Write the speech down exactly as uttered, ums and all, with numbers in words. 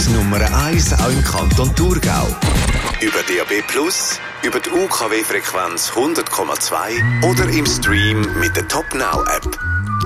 Nummer eins auch im Kanton Thurgau. Über D A B Plus, über die U K W-Frequenz hundert Komma zwei oder im Stream mit der Top Now App.